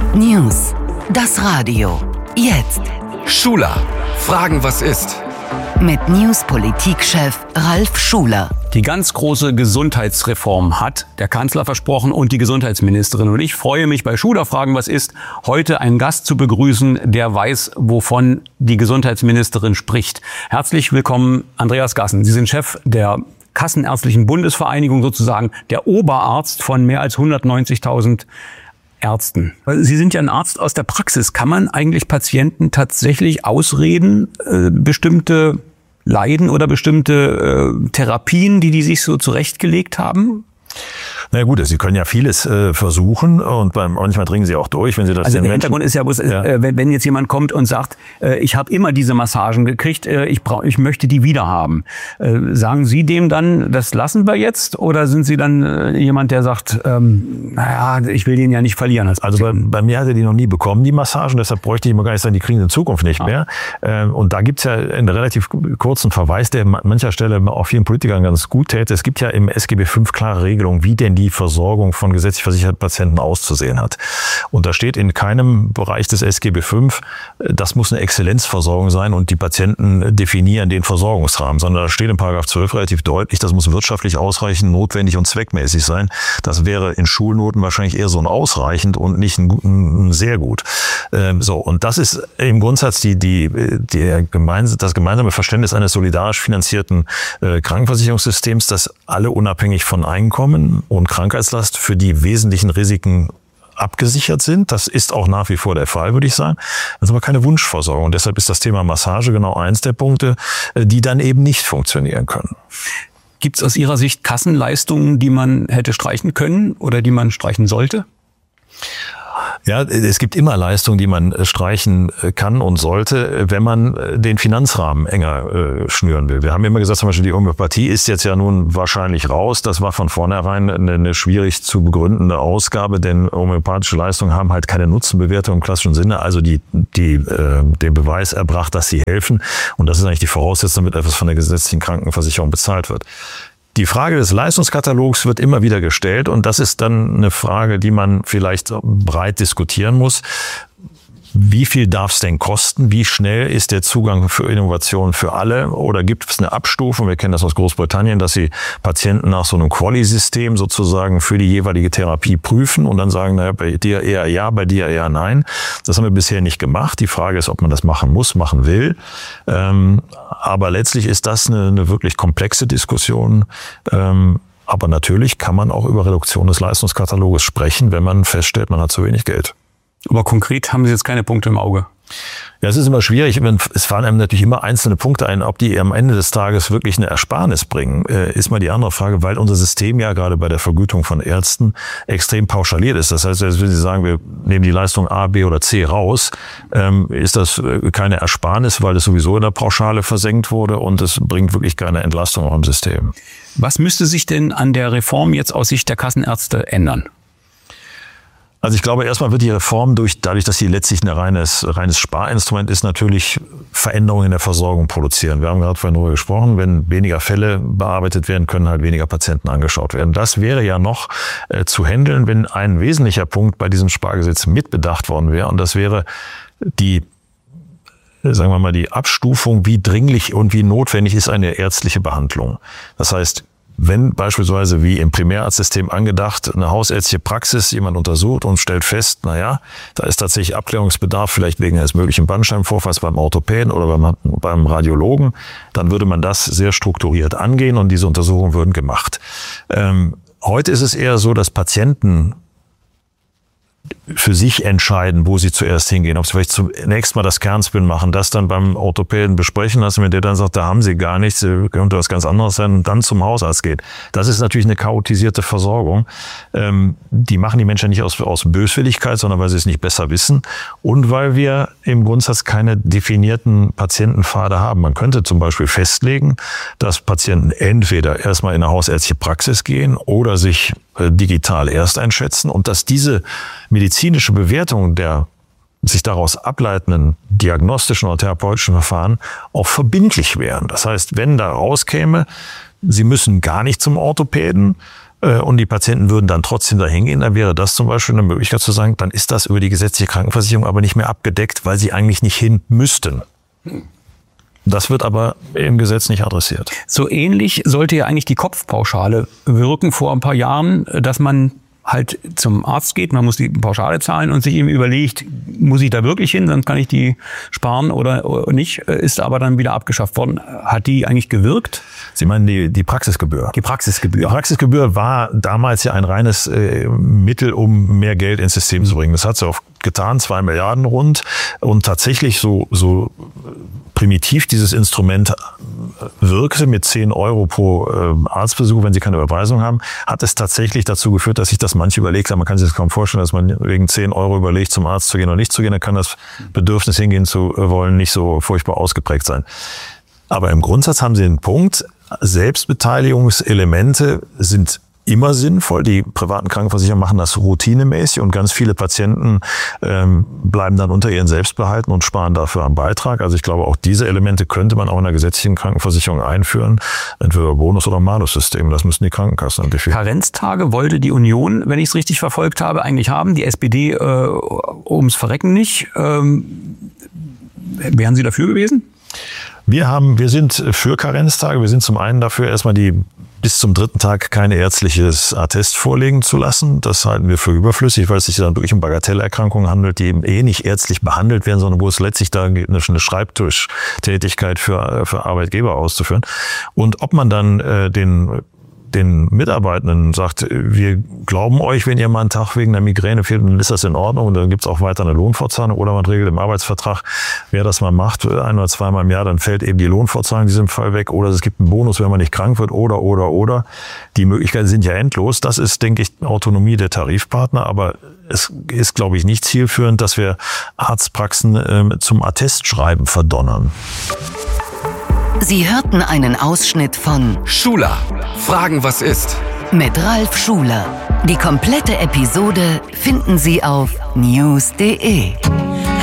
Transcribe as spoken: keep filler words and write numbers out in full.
News. Das Radio. Jetzt. Schuler. Fragen, was ist? Mit News-Politikchef Ralf Schuler. Die ganz große Gesundheitsreform hat der Kanzler versprochen und die Gesundheitsministerin. Und ich freue mich, bei Schuler Fragen, was ist, heute einen Gast zu begrüßen, der weiß, wovon die Gesundheitsministerin spricht. Herzlich willkommen, Andreas Gassen. Sie sind Chef der Kassenärztlichen Bundesvereinigung, sozusagen der Oberarzt von mehr als hundertneunzigtausend Ärzten. Sie sind ja ein Arzt aus der Praxis. Kann man eigentlich Patienten tatsächlich ausreden, äh, bestimmte Leiden oder bestimmte äh, Therapien, die die sich so zurechtgelegt haben? Na gut, Sie können ja vieles äh, versuchen und beim, manchmal dringen Sie auch durch, wenn Sie das Also den der Menschen... Hintergrund ist ja, bloß, ja. Äh, wenn, wenn jetzt jemand kommt und sagt, äh, ich habe immer diese Massagen gekriegt, äh, ich brauch, ich möchte die wieder haben. Äh, sagen Sie dem dann, das lassen wir jetzt? Oder sind Sie dann äh, jemand, der sagt, ähm, naja, ich will den ja nicht verlieren? Als also bei, bei mir hat er die noch nie bekommen, die Massagen, deshalb bräuchte ich immer gar nicht sagen, die kriegen sie in Zukunft nicht ah. mehr. Ähm, und da gibt's ja einen relativ kurzen Verweis, der an mancher Stelle auch vielen Politikern ganz gut täte. Es gibt ja im S G B fünf klare Regelungen, wie denn die Versorgung von gesetzlich versicherten Patienten auszusehen hat. Und da steht in keinem Bereich des S G B fünf, das muss eine Exzellenzversorgung sein und die Patienten definieren den Versorgungsrahmen, sondern da steht in Paragraph zwölf relativ deutlich, das muss wirtschaftlich ausreichend, notwendig und zweckmäßig sein. Das wäre in Schulnoten wahrscheinlich eher so ein ausreichend und nicht ein, ein sehr gut. Ähm, so, und das ist im Grundsatz die, die, die gemeins- das gemeinsame Verständnis eines solidarisch finanzierten äh, Krankenversicherungssystems, das alle unabhängig von Einkommen und Krankheitslast für die wesentlichen Risiken abgesichert sind. Das ist auch nach wie vor der Fall, würde ich sagen. Das ist aber keine Wunschversorgung. Und deshalb ist das Thema Massage genau eins der Punkte, die dann eben nicht funktionieren können. Gibt es aus Ihrer Sicht Kassenleistungen, die man hätte streichen können oder die man streichen sollte? Ja, es gibt immer Leistungen, die man streichen kann und sollte, wenn man den Finanzrahmen enger äh, schnüren will. Wir haben immer gesagt, zum Beispiel die Homöopathie ist jetzt ja nun wahrscheinlich raus. Das war von vornherein eine, eine schwierig zu begründende Ausgabe, denn homöopathische Leistungen haben halt keine Nutzenbewertung im klassischen Sinne, also die, die äh, den Beweis erbracht, dass sie helfen. Und das ist eigentlich die Voraussetzung, damit etwas von der gesetzlichen Krankenversicherung bezahlt wird. Die Frage des Leistungskatalogs wird immer wieder gestellt und das ist dann eine Frage, die man vielleicht breit diskutieren muss. Wie viel darf es denn kosten? Wie schnell ist der Zugang für Innovation für alle? Oder gibt es eine Abstufung? Wir kennen das aus Großbritannien, dass sie Patienten nach so einem Quali-System sozusagen für die jeweilige Therapie prüfen und dann sagen, naja, bei dir eher ja, bei dir eher nein. Das haben wir bisher nicht gemacht. Die Frage ist, ob man das machen muss, machen will. Ähm, aber letztlich ist das eine, eine wirklich komplexe Diskussion. Ähm, aber natürlich kann man auch über Reduktion des Leistungskataloges sprechen, wenn man feststellt, man hat zu wenig Geld. Aber konkret haben Sie jetzt keine Punkte im Auge? Ja, es ist immer schwierig. Es fallen einem natürlich immer einzelne Punkte ein. Ob die am Ende des Tages wirklich eine Ersparnis bringen, ist mal die andere Frage, weil unser System ja gerade bei der Vergütung von Ärzten extrem pauschaliert ist. Das heißt, wenn Sie sagen, wir nehmen die Leistung A, B oder C raus, ist das keine Ersparnis, weil es sowieso in der Pauschale versenkt wurde und es bringt wirklich keine Entlastung auch im System. Was müsste sich denn an der Reform jetzt aus Sicht der Kassenärzte ändern? Also ich glaube, erstmal wird die Reform durch, dadurch, dass sie letztlich ein reines, reines Sparinstrument ist, natürlich Veränderungen in der Versorgung produzieren. Wir haben gerade vorhin darüber gesprochen, wenn weniger Fälle bearbeitet werden, können halt weniger Patienten angeschaut werden. Das wäre ja noch äh, zu handeln, wenn ein wesentlicher Punkt bei diesem Spargesetz mitbedacht worden wäre. Und das wäre die, sagen wir mal, die Abstufung, wie dringlich und wie notwendig ist eine ärztliche Behandlung. Das heißt, wenn beispielsweise wie im Primärarztsystem angedacht eine hausärztliche Praxis jemand untersucht und stellt fest, naja, da ist tatsächlich Abklärungsbedarf, vielleicht wegen eines möglichen Bandscheibenvorfalls beim Orthopäden oder beim, beim Radiologen, dann würde man das sehr strukturiert angehen und diese Untersuchungen würden gemacht. Ähm, heute ist es eher so, dass Patienten für sich entscheiden, wo sie zuerst hingehen. Ob sie vielleicht zunächst mal das Kernspin machen, das dann beim Orthopäden besprechen lassen, wenn der dann sagt, da haben sie gar nichts, könnte was ganz anderes sein, und dann zum Hausarzt geht. Das ist natürlich eine chaotisierte Versorgung. Ähm, die machen die Menschen nicht aus, aus Böswilligkeit, sondern weil sie es nicht besser wissen und weil wir im Grundsatz keine definierten Patientenpfade haben. Man könnte zum Beispiel festlegen, dass Patienten entweder erstmal in eine hausärztliche Praxis gehen oder sich äh, digital erst einschätzen und dass diese medizinische Bewertung der sich daraus ableitenden diagnostischen oder therapeutischen Verfahren auch verbindlich wären. Das heißt, wenn da rauskäme, Sie müssen gar nicht zum Orthopäden, und die Patienten würden dann trotzdem dahin gehen, dann wäre das zum Beispiel eine Möglichkeit zu sagen, dann ist das über die gesetzliche Krankenversicherung aber nicht mehr abgedeckt, weil sie eigentlich nicht hin müssten. Das wird aber im Gesetz nicht adressiert. So ähnlich sollte ja eigentlich die Kopfpauschale wirken vor ein paar Jahren, dass man halt zum Arzt geht, man muss die Pauschale zahlen und sich eben überlegt, muss ich da wirklich hin, dann kann ich die sparen oder nicht, ist aber dann wieder abgeschafft worden. Hat die eigentlich gewirkt? Sie meinen die, die Praxisgebühr? Die Praxisgebühr. Die Praxisgebühr war damals ja ein reines äh, Mittel, um mehr Geld ins System zu bringen. Das hat sie auch getan, zwei Milliarden rund. Und tatsächlich so, so primitiv dieses Instrument wirkte mit zehn Euro pro äh, Arztbesuch, wenn Sie keine Überweisung haben, hat es tatsächlich dazu geführt, dass sich das manche überlegt haben. Man kann sich das kaum vorstellen, dass man wegen zehn Euro überlegt, zum Arzt zu gehen oder nicht zu gehen. Dann kann das Bedürfnis, hingehen zu wollen, nicht so furchtbar ausgeprägt sein. Aber im Grundsatz haben Sie den Punkt, Selbstbeteiligungselemente sind immer sinnvoll. Die privaten Krankenversicherer machen das routinemäßig und ganz viele Patienten ähm, bleiben dann unter ihren Selbstbehalten und sparen dafür am Beitrag. Also ich glaube, auch diese Elemente könnte man auch in der gesetzlichen Krankenversicherung einführen, entweder Bonus- oder Malussystem. Das müssen die Krankenkassen definieren. Karenztage wollte die Union, wenn ich es richtig verfolgt habe, eigentlich haben. Die S P D äh, ums Verrecken nicht. Ähm, wären Sie dafür gewesen? Wir haben, wir sind für Karenztage. Wir sind zum einen dafür, erstmal die bis zum dritten Tag kein ärztliches Attest vorlegen zu lassen. Das halten wir für überflüssig, weil es sich dann wirklich um Bagatellerkrankungen handelt, die eben eh nicht ärztlich behandelt werden, sondern wo es letztlich darum geht, eine Schreibtischtätigkeit für, für Arbeitgeber auszuführen. Und ob man dann äh, den den Mitarbeitenden sagt, wir glauben euch, wenn ihr mal einen Tag wegen der Migräne fehlt, dann ist das in Ordnung und dann gibt es auch weiter eine Lohnfortzahlung oder man regelt im Arbeitsvertrag, wer das mal macht, ein oder zweimal im Jahr, dann fällt eben die Lohnfortzahlung in diesem Fall weg oder es gibt einen Bonus, wenn man nicht krank wird oder, oder, oder. Die Möglichkeiten sind ja endlos. Das ist, denke ich, Autonomie der Tarifpartner, aber es ist, glaube ich, nicht zielführend, dass wir Arztpraxen äh, zum Attestschreiben verdonnern. Sie hörten einen Ausschnitt von Schuler. Fragen, was ist? Mit Ralf Schuler. Die komplette Episode finden Sie auf news punkt de.